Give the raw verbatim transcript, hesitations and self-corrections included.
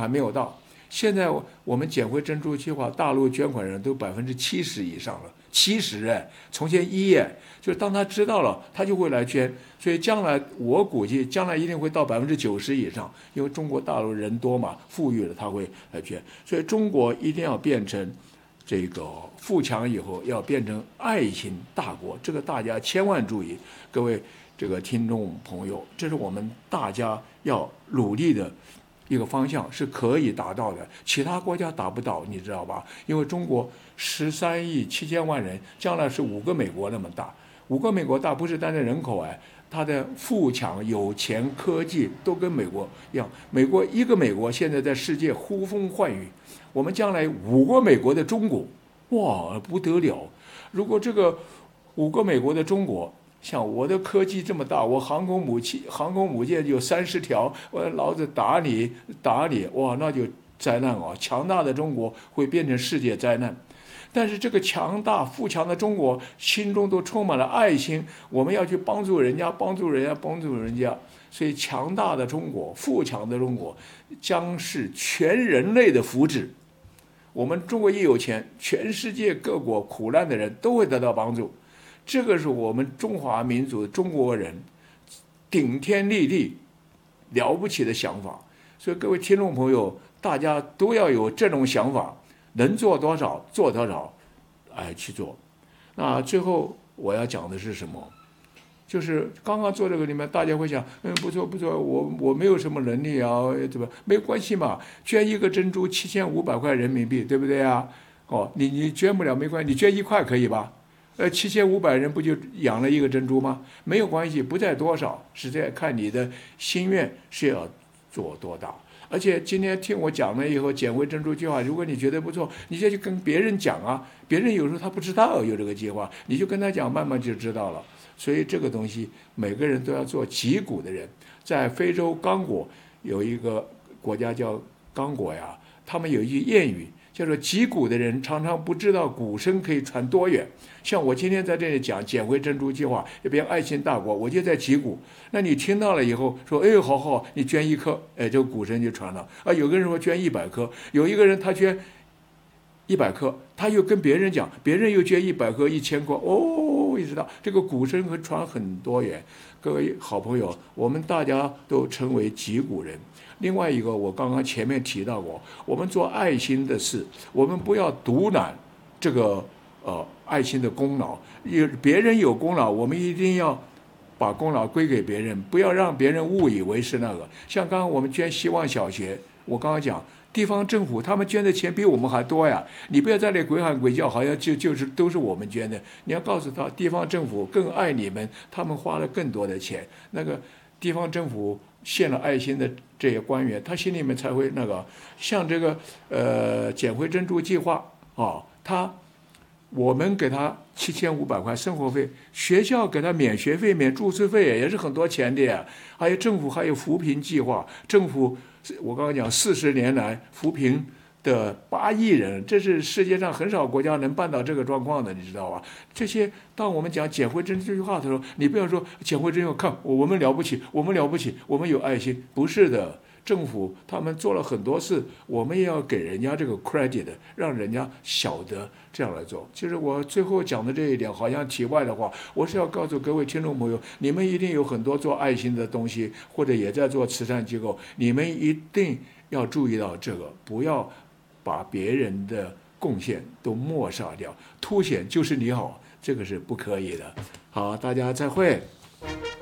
还没有到。现在我们捡回珍珠计划，大陆捐款人都百分之七十以上了，七十哎，从前一哎，就是当他知道了，他就会来捐，所以将来我估计将来一定会到百分之九十以上，因为中国大陆人多嘛，富裕了他会来捐，所以中国一定要变成这个富强以后要变成爱心大国，这个大家千万注意，各位这个听众朋友，这是我们大家要努力的一个方向，是可以达到的，其他国家达不到，你知道吧？因为中国十三亿七千万人，将来是五个美国那么大，五个美国大不是单单人口哎，它的富强、有钱、科技都跟美国一样。美国一个美国现在在世界呼风唤雨，我们将来五个美国的中国，哇，不得了！如果这个五个美国的中国，像我的科技这么大，我航空母舰航空母舰有三十条，我老子打你打你，哇，那就灾难啊！强大的中国会变成世界灾难。但是这个强大富强的中国心中都充满了爱心，我们要去帮助人家，帮助人家，帮助人家。所以强大的中国，富强的中国，将是全人类的福祉。我们中国一有钱，全世界各国苦难的人都会得到帮助。这个是我们中华民族中国人顶天立地了不起的想法，所以各位听众朋友，大家都要有这种想法，能做多少做多少，哎去做。那最后我要讲的是什么？就是刚刚做这个里面，大家会想，嗯，不错不错，我我没有什么能力啊，对吧？没有关系嘛，捐一个珍珠七千五百块人民币，对不对啊？哦，你你捐不了没关系，你捐一块可以吧？呃，七千五百人不就养了一个珍珠吗？没有关系，不在多少，是在看你的心愿是要做多大。而且今天听我讲了以后，捡回珍珠计划，如果你觉得不错，你就去跟别人讲啊。别人有时候他不知道有这个计划，你就跟他讲，慢慢就知道了。所以这个东西，每个人都要做击鼓的人。在非洲刚果有一个国家叫刚果呀，他们有一句谚语。叫做击鼓的人常常不知道鼓声可以传多远。像我今天在这里讲捡回珍珠计划，也别爱心大国，我就在击鼓。那你听到了以后说，哎，好好，你捐一颗，哎，这个鼓声就传了。啊，有个人说捐一百颗，有一个人他捐一百颗，他又跟别人讲，别人又捐一百颗、一千颗，哦，一直到这个鼓声会传很多远。各位好朋友，我们大家都称为击鼓人。另外一个，我刚刚前面提到过，我们做爱心的事，我们不要独揽这个呃爱心的功劳，有别人有功劳，我们一定要把功劳归给别人，不要让别人误以为是那个。像刚刚我们捐希望小学，我刚刚讲地方政府他们捐的钱比我们还多呀，你不要在那里鬼喊鬼叫，好像就就是都是我们捐的。你要告诉他，地方政府更爱你们，他们花了更多的钱。那个地方政府献了爱心的这些官员，他心里面才会那个，像这个呃捡回珍珠计划啊，他我们给他七千五百块生活费，学校给他免学费、免住宿费，也是很多钱的呀。还有政府还有扶贫计划，政府我刚刚讲四十年来扶贫的八亿人，这是世界上很少国家能办到这个状况的，你知道吧？这些当我们讲捡回珍珠这句话的时候，你不要说捡回珍珠，看我们了不起，我们了不起，我们有爱心，不是的。政府他们做了很多事，我们也要给人家这个 credit， 让人家晓得这样来做。其实我最后讲的这一点，好像题外的话，我是要告诉各位听众朋友，你们一定有很多做爱心的东西，或者也在做慈善机构，你们一定要注意到这个，不要把别人的贡献都抹杀掉，凸显就是你好，这个是不可以的。好，大家再会。